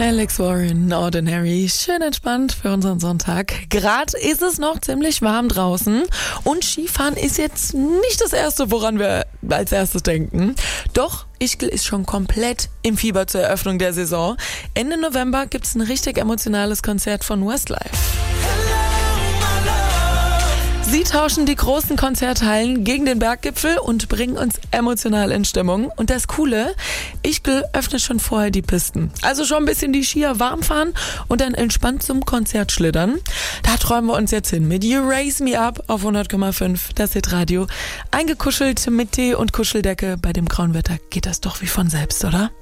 Alex Warren, Ordinary, schön entspannt für unseren Sonntag. Gerade ist es noch ziemlich warm draußen und Skifahren ist jetzt nicht das Erste, woran wir als erstes denken. Doch Ischgl ist schon komplett im Fieber zur Eröffnung der Saison. Ende November gibt's ein richtig emotionales Konzert von Westlife. Sie tauschen die großen Konzerthallen gegen den Berggipfel und bringen uns emotional in Stimmung. Und das Coole, Ischgl öffnet schon vorher die Pisten. Also schon ein bisschen die Skier warm fahren und dann entspannt zum Konzert schlittern. Da träumen wir uns jetzt hin mit You Raise Me Up auf 100,5, das Hitradio. Eingekuschelt mit Tee und Kuscheldecke. Bei dem grauen Wetter geht das doch wie von selbst, oder?